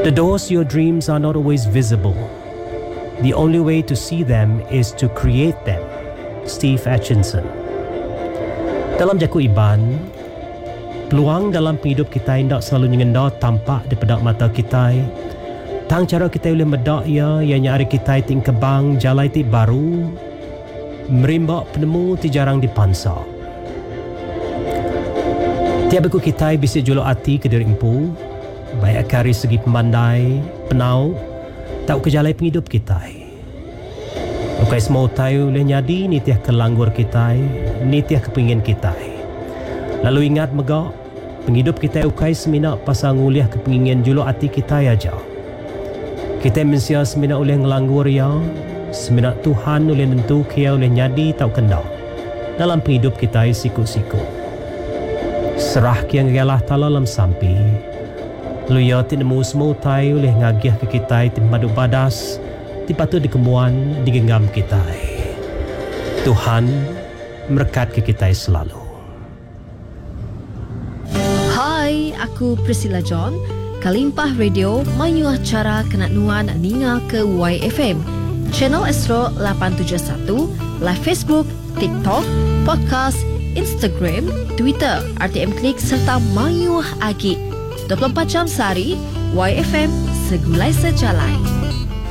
The doors to your dreams are not always visible. The only way to see them is to create them. Steve Atchison. Dalam Jaku Iban, peluang dalam hidup kita tidak selalu nyengenda tampak daripada mata kita. Tang cara kita boleh medak ia yang nyari kita ting kebang jalai ti baru, merimbak penemu ti jarang dipansa. Tiap aku kita bisa juluk hati ke diri empu, baik akari segi pemandai, penau, tak kejalai penghidup kita. Ukai semua tahu boleh nyadi ni tiah kelanggur kita, ni tiah kepingin kita. Lalu ingat megak, penghidup kita ukai semina pasal nguliah kepingin juluk hati kita aja. Kita mensia semina oleh ngelanggur ya, semina Tuhan oleh nentu kia oleh nyadi tau kendak dalam penghidup kita siku-siku. Serah kia ngalah tala lam sampi. Luya ti nemu semua tai oleh ngagiah ke kita ti madu badas ti patut dikemuan digenggam kita. Tuhan merkat ke kita selalu. Hai, aku Priscilla John. Kalimpah Radio mayu acara kenak-nuan ninga ke YFM. Channel Astro 871, live Facebook, TikTok, podcast, Instagram, Twitter, RTM Klik serta Mayuh Agi. 24 jam sehari, YFM segulai sejalai.